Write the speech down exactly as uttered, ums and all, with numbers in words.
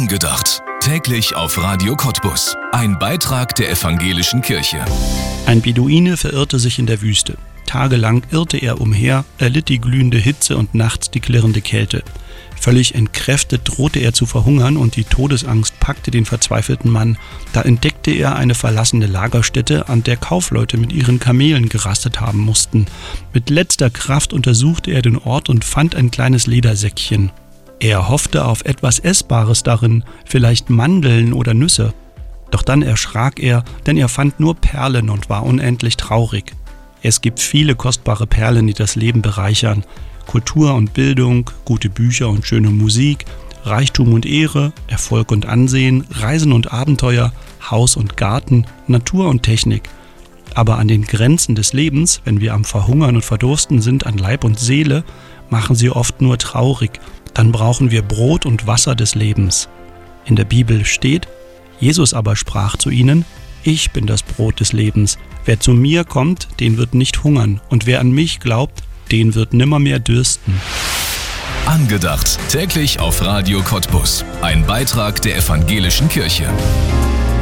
Angedacht. Täglich auf Radio Cottbus. Ein Beitrag der evangelischen Kirche. Ein Beduine verirrte sich in der Wüste. Tagelang irrte er umher, erlitt die glühende Hitze und nachts die klirrende Kälte. Völlig entkräftet drohte er zu verhungern und die Todesangst packte den verzweifelten Mann. Da entdeckte er eine verlassene Lagerstätte, an der Kaufleute mit ihren Kamelen gerastet haben mussten. Mit letzter Kraft untersuchte er den Ort und fand ein kleines Ledersäckchen. Er hoffte auf etwas Essbares darin, vielleicht Mandeln oder Nüsse. Doch dann erschrak er, denn er fand nur Perlen und war unendlich traurig. Es gibt viele kostbare Perlen, die das Leben bereichern. Kultur und Bildung, gute Bücher und schöne Musik, Reichtum und Ehre, Erfolg und Ansehen, Reisen und Abenteuer, Haus und Garten, Natur und Technik. Aber an den Grenzen des Lebens, wenn wir am Verhungern und Verdursten sind an Leib und Seele, machen sie oft nur traurig. Dann brauchen wir Brot und Wasser des Lebens. In der Bibel steht: Jesus aber sprach zu ihnen: Ich bin das Brot des Lebens. Wer zu mir kommt, den wird nicht hungern, und wer an mich glaubt, den wird nimmermehr dürsten. Angedacht. Täglich auf Radio Cottbus. Ein Beitrag der evangelischen Kirche.